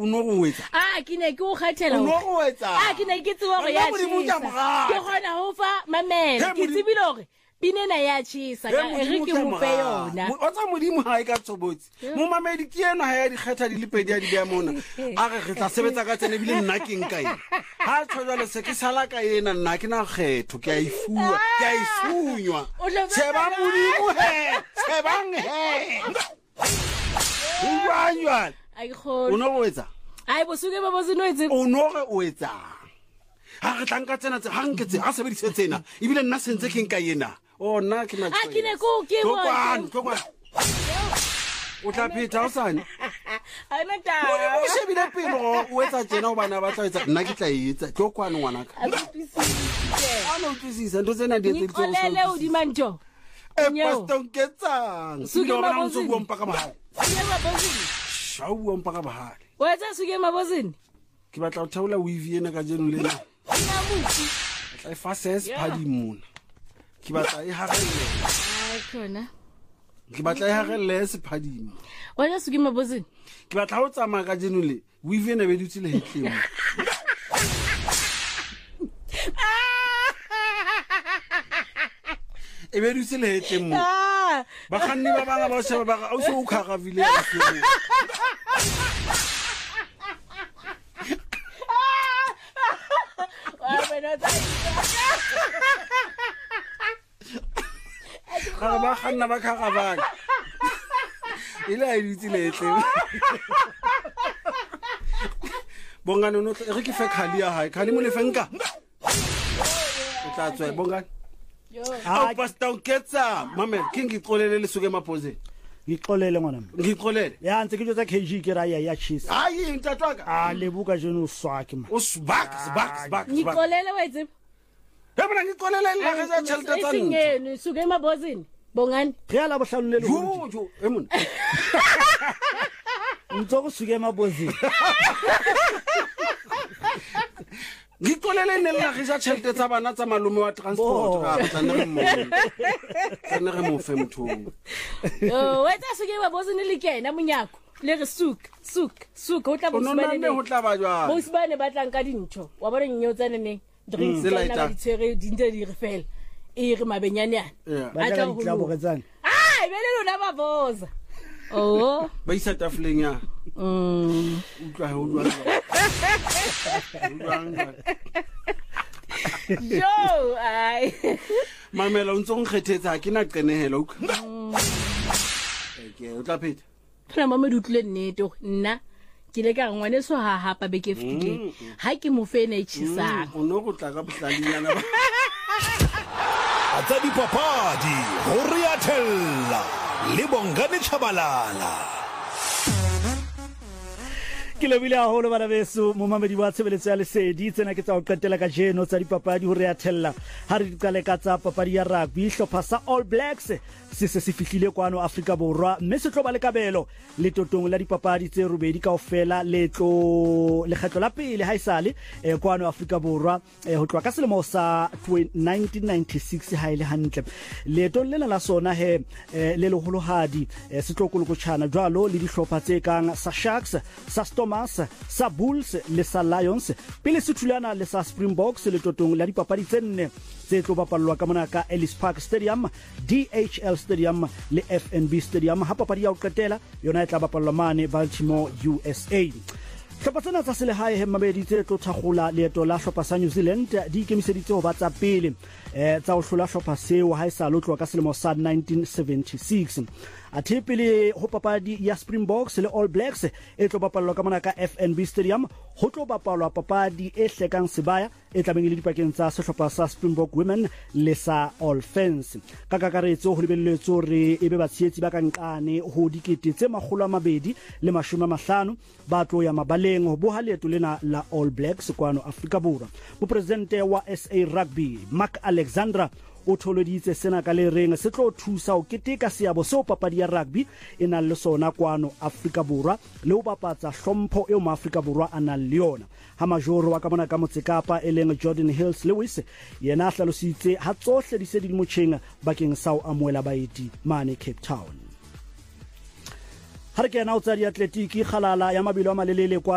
no go wetsa ke ne ke o kgethela o no go wetsa ke ne ke tsewa go ya tshisa ke gona ho fa mamela ke tsebile gore pinena ya tshisa ka re ke mo fe yona o tsa modimo ha e ka tsobotsi mo mamedi ke ena ha ya di kgetha di le pedi ya di bea mona a re tla sebetsa ka tsene bile nna ke nka ena ha tshwala se ke sala ka ena nna ke na kgetho ke a ifua ke a isunywa seba modimo he sebang he uwanywa ai khona o no go wetsa ai bosuke ba bozino etse o no ge o etsa ha re tlanka tsena tse hanketse ha sebedise tsena ebile nna sentse ke nka ena o nna ke na ke ne ko ke go o tla pheta o sane ana ta o shebile pelo o etsa tsena o bana ba tla etsa nna ke tla etsa tlo kwane ngwanaka ana utlwisisa ntho tsena di etse o lele o dimanto pastor nketsang suke bona o mabozini ntse bua mpa ka bahale suke mabozini sha o bua mpa ka bahale o etsa suke mabozini ke batla o thaula weave ena ka jeno lena tla fa ses phadi mona ke batla e hagelle khona ke batla e hagelle se phadimo o etsa suke mabozini ke batla o tsamaya ka jeno le weave ena be dutse le hetleng e be dutse le hetleng mo ba kganni ba banga ba sheba ba o se o khagavile ya se ga ba kganna ba khagavana ile a dutse le hetleng bongane no re ke fe khali ya hae khali mo le fenka o tla tswa bongane a pastor nketsa mama king iqolele le suke emapozeni ngixolele ngwana ngiqolele ya ntse ke jotsa KG ke ra ya chisa hayi ntatwaka lebuka jeno o swaki ma o sbak ngiqolele wethe bona ngiqolele la ga za chelta tsa ngene suke emabozini bongani re ala bohlallele jo emona ntso go suke emabozini ngiqolele ne la ga za chelta tsa bana tsa malume wa transport ga tla nne re mo fe motho wetsa suke emabozini le kena monyako le re suk o tla ho tla ba jwa bo sibane ba tlang ka dintho wa bona nyotsane ne drinks tsena ba ditshwere dinte di re fela e re mabenyane yana ba tla go tla bogetsana bele lona ba boza ba isa tafoleng ya utlwa jo ai mamela o ntse go nkgethetsa ke na qenehela o tla pheta phela mama dutlile nnete nna ke le ka ngwane so ha hapa be ke fitile ha ke mo fe ene tshisang o no go tla ka bohlalinyana ba atsa dipapadi ho riathella le Bongani Tshabalala ke lebile haholo bana beso mo mamedi wa tshebeletso ya lesedi tsena ke tsa o qetela ka jeno tsa dipapadi ho riathella ha re diqale ka tsa papadi ya rugby hlopha sa All Blacks se fihlile kwano Afrika Borwa mme se tlo ba le kabelo le totong la dipapadi tse robedi kaofela le kgetlo la pele ha isale kwano Afrika Borwa ho tloa ka selemo sa 1996 ha ile hantle letong lena la sona le leholohadi se tlo kolokotshana jwalo le dihlopha tse kang sa Sharks sa Stormers sa Bulls le sa Lions pele se thulana le sa Springboks le totong la dipapadi tse nne tse tlo bapallwa ka mona ka Ellis Park Stadium, DHL Stadium le FNB Stadium ha papadi ya o qetela yona e tla bapallwa mane Baltimore USA. Hlopha tsena tsa selehae he mabedi tse tlo thakgola leeto la hlopha sa New Zealand di ikemiseditse ho ba tsa pele tsa ho hlola hlopha seo ha e sa lo tloa ka selemo sa 1976 athe pele ho papadi ya Springboks le All Blacks e tlo bapallwa ka mona ka FNB Stadium ho tlo bapalwa papadi e hlekang sebaya e tlabeng le dipakeng tsa sehlopha sa Springbok Women le sa All Fans ka kakaretso ho lebelletso re ebe batshietsi ba kankane ho dikete tse 250 ba tlo ya mabaleng ho boha leeto lena la All Blacks kwano Afrika Borwa mopresidente wa SA Rugby Mark Alexandra o tholoditse sena ka le reng se tlo thusa o keteka seabo seo papadi ya rugby e nang le sona kwano Afrika Borwa le ho bapatsa hlompho eo maAfrika Borwa a nang le yona ha majoro wa ka mona ka Motsekapa e leng Jordan Hills Lewis yena a hlalositse ha tsohle di se di motjheng bakeng sa o amoela baeti mane Cape Town ha re ke na o tsa di atletiki kgalala ya mabelo a malelele kwa